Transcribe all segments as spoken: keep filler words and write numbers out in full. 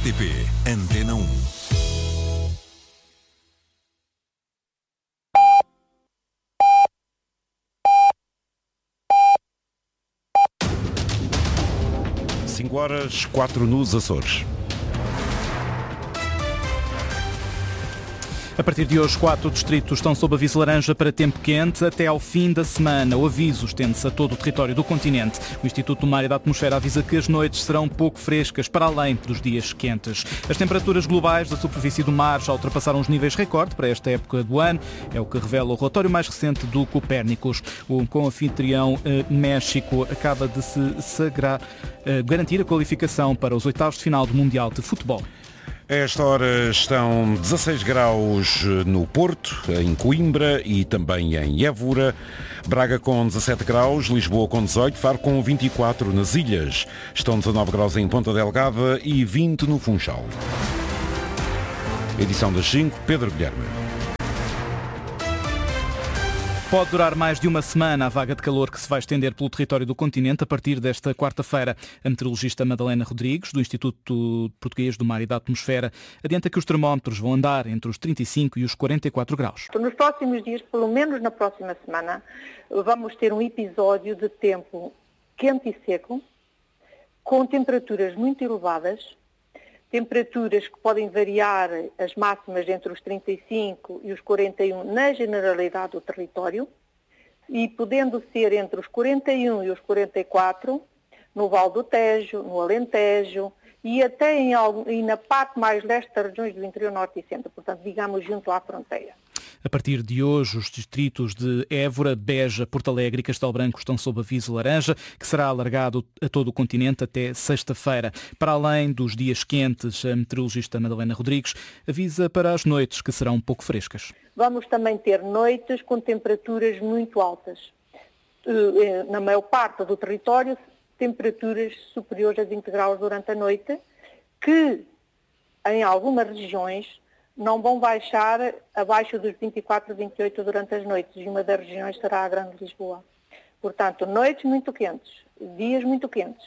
R T P Antena um. cinco horas, quatro nos Açores. A partir de hoje, quatro distritos estão sob aviso laranja para tempo quente até ao fim da semana. O aviso estende-se a todo o território do continente. O Instituto do Mar e da Atmosfera avisa que as noites serão pouco frescas, para além dos dias quentes. As temperaturas globais da superfície do mar já ultrapassaram os níveis recorde para esta época do ano. É o que revela o relatório mais recente do Copérnicos. O co-anfitrião eh, México acaba de se sagrar, eh, garantir a qualificação para os oitavos de final do Mundial de Futebol. A esta hora estão dezasseis graus no Porto, em Coimbra e também em Évora, Braga com dezassete graus, Lisboa com dezoito, Faro com vinte e quatro nas ilhas, estão dezanove graus em Ponta Delgada e vinte no Funchal. Edição das cinco, Pedro Guilherme. Pode durar mais de uma semana a vaga de calor que se vai estender pelo território do continente a partir desta quarta-feira. A meteorologista Madalena Rodrigues, do Instituto Português do Mar e da Atmosfera, adianta que os termómetros vão andar entre os trinta e cinco e os quarenta e quatro graus. Nos próximos dias, pelo menos na próxima semana, vamos ter um episódio de tempo quente e seco, com temperaturas muito elevadas, temperaturas que podem variar as máximas entre os trinta e cinco e os quarenta e um na generalidade do território e podendo ser entre os quarenta e um e os quarenta e quatro no Val do Tejo, no Alentejo e até em, e na parte mais leste das regiões do interior norte e centro, portanto, digamos, junto à fronteira. A partir de hoje, os distritos de Évora, Beja, Porto Alegre e Castelo Branco estão sob aviso laranja, que será alargado a todo o continente até sexta-feira. Para além dos dias quentes, a meteorologista Madalena Rodrigues avisa para as noites, que serão um pouco frescas. Vamos também ter noites com temperaturas muito altas. Na maior parte do território, temperaturas superiores a vinte graus durante a noite, que em algumas regiões não vão baixar abaixo dos vinte e quatro, vinte e oito durante as noites, e uma das regiões será a Grande Lisboa. Portanto, noites muito quentes, dias muito quentes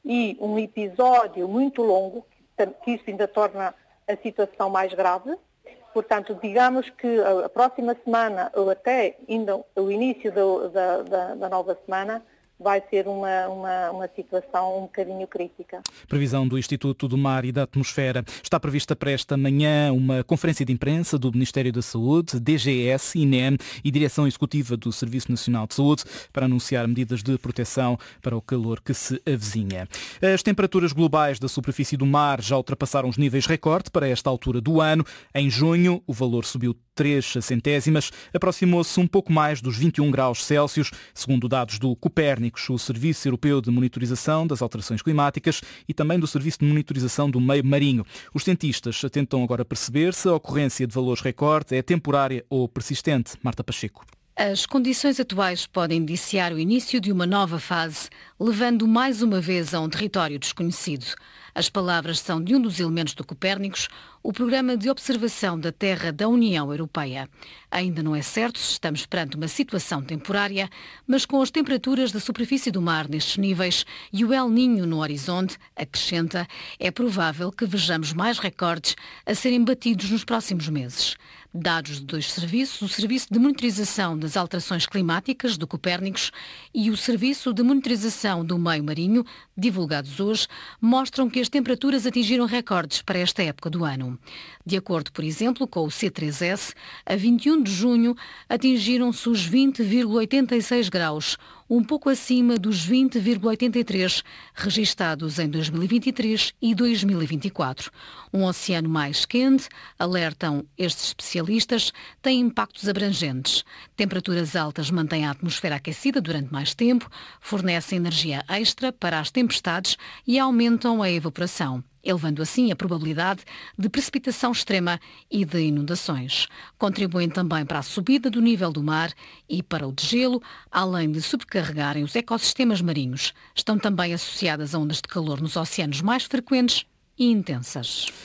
e um episódio muito longo, que isso ainda torna a situação mais grave. Portanto, digamos que a próxima semana, ou até ainda o início do, da, da, da nova semana, vai ser uma, uma, uma situação um bocadinho crítica. Previsão do Instituto do Mar e da Atmosfera. Está prevista para esta manhã uma conferência de imprensa do Ministério da Saúde, D G S, I N E M e Direção Executiva do Serviço Nacional de Saúde para anunciar medidas de proteção para o calor que se avizinha. As temperaturas globais da superfície do mar já ultrapassaram os níveis recorde para esta altura do ano. Em junho, o valor subiu três centésimas, aproximou-se um pouco mais dos vinte e um graus Celsius, segundo dados do Copérnicos, o Serviço Europeu de Monitorização das Alterações Climáticas e também do Serviço de Monitorização do Meio Marinho. Os cientistas tentam agora perceber se a ocorrência de valores recorde é temporária ou persistente. Marta Pacheco. As condições atuais podem indiciar o início de uma nova fase, levando mais uma vez a um território desconhecido. As palavras são de um dos elementos do Copérnicos, o Programa de Observação da Terra da União Europeia. Ainda não é certo se estamos perante uma situação temporária, mas com as temperaturas da superfície do mar nestes níveis e o El Niño no horizonte, acrescenta, é provável que vejamos mais recordes a serem batidos nos próximos meses. Dados de dois serviços, o Serviço de Monitorização das Alterações Climáticas do Copérnicos e o Serviço de Monitorização do Meio Marinho, divulgados hoje, mostram que as temperaturas atingiram recordes para esta época do ano. De acordo, por exemplo, com o C três S, a vinte e um de junho atingiram-se os vinte vírgula oitenta e seis graus, um pouco acima dos vinte vírgula oitenta e três registados em dois mil e vinte e três e dois mil e vinte e quatro. Um oceano mais quente, alertam estes especialistas, tem impactos abrangentes. Temperaturas altas mantêm a atmosfera aquecida durante mais tempo, fornecem energia extra para as tempestades e aumentam a evaporação, elevando assim a probabilidade de precipitação extrema e de inundações. Contribuem também para a subida do nível do mar e para o degelo, além de sobrecarregarem os ecossistemas marinhos. Estão também associadas a ondas de calor nos oceanos mais frequentes e intensas.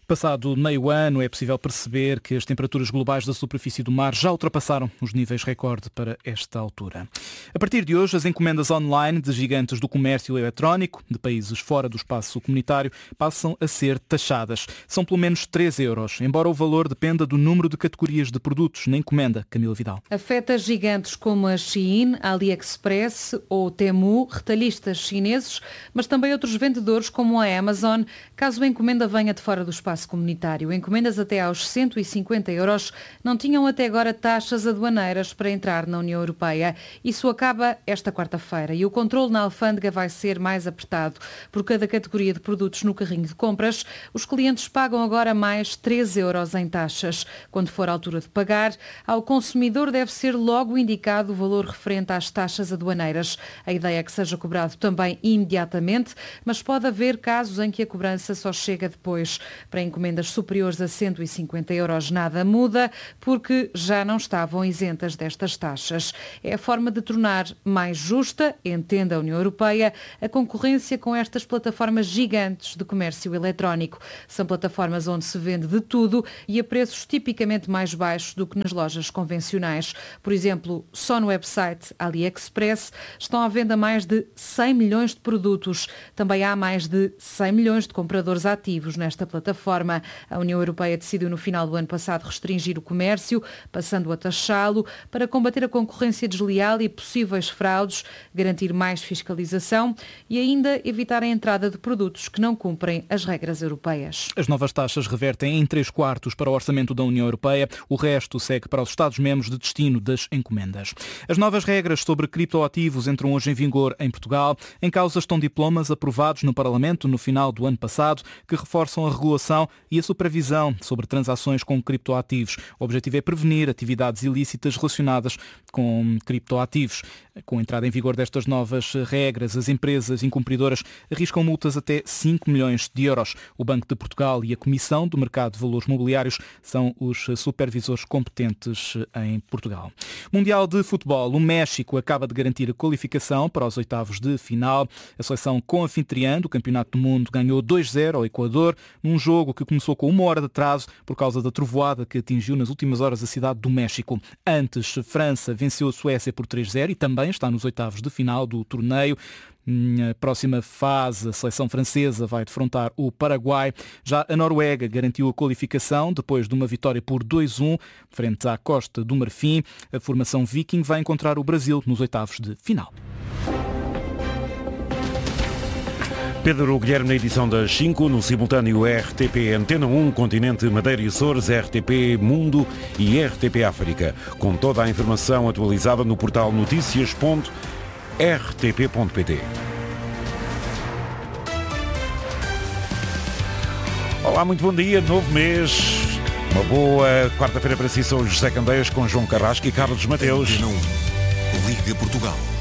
Passado meio ano, é possível perceber que as temperaturas globais da superfície do mar já ultrapassaram os níveis recorde para esta altura. A partir de hoje, as encomendas online de gigantes do comércio eletrónico, de países fora do espaço comunitário, passam a ser taxadas. São pelo menos três euros, embora o valor dependa do número de categorias de produtos na encomenda. Camila Vidal. Afeta gigantes como a Shein, a AliExpress ou Temu, retalhistas chineses, mas também outros vendedores como a Amazon, caso a encomenda venha de fora do espaço comunitário. Encomendas até aos cento e cinquenta euros não tinham até agora taxas aduaneiras para entrar na União Europeia. Isso acaba esta quarta-feira e o controle na alfândega vai ser mais apertado. Por cada categoria de produtos no carrinho de compras, os clientes pagam agora mais três euros em taxas. Quando for a altura de pagar, ao consumidor deve ser logo indicado o valor referente às taxas aduaneiras. A ideia é que seja cobrado também imediatamente, mas pode haver casos em que a cobrança só chega depois. Para encomendas superiores a cento e cinquenta euros nada muda, porque já não estavam isentas destas taxas. É a forma de tornar mais justa, entende a União Europeia, a concorrência com estas plataformas gigantes de comércio eletrónico. São plataformas onde se vende de tudo e a preços tipicamente mais baixos do que nas lojas convencionais. Por exemplo, só no website AliExpress estão à venda mais de cem milhões de produtos. Também há mais de cem milhões de compradores ativos nesta plataforma. A União Europeia decidiu no final do ano passado restringir o comércio, passando a taxá-lo, para combater a concorrência desleal e possíveis fraudes, garantir mais fiscalização e ainda evitar a entrada de produtos que não cumprem as regras europeias. As novas taxas revertem em três quartos para o orçamento da União Europeia, o resto segue para os Estados-membros de destino das encomendas. As novas regras sobre criptoativos entram hoje em vigor em Portugal. Em causa estão diplomas aprovados no Parlamento no final do ano passado que reforçam a regulação e a supervisão sobre transações com criptoativos. O objetivo é prevenir atividades ilícitas relacionadas com criptoativos. Com a entrada em vigor destas novas regras, as empresas incumpridoras arriscam multas até cinco milhões de euros. O Banco de Portugal e a Comissão do Mercado de Valores Mobiliários são os supervisores competentes em Portugal. Mundial de Futebol. O México acaba de garantir a qualificação para os oitavos de final. A seleção co-anfitriã do Campeonato do Mundo ganhou dois a zero ao Equador, num jogo que começou com uma hora de atraso por causa da trovoada que atingiu nas últimas horas a cidade do México. Antes, França venceu a Suécia por três a zero e também está nos oitavos de final do torneio. Na próxima fase, a seleção francesa vai defrontar o Paraguai. Já a Noruega garantiu a qualificação depois de uma vitória por dois a um frente à Costa do Marfim. A formação Viking vai encontrar o Brasil nos oitavos de final. Pedro Guilherme na edição das cinco, no simultâneo R T P Antena um, Continente, Madeira e Açores, R T P Mundo e R T P África. Com toda a informação atualizada no portal notícias ponto r t p ponto p t. Olá, muito bom dia, novo mês. Uma boa quarta-feira para si, sou José Candeias com João Carrasco e Carlos Mateus. Liga Portugal.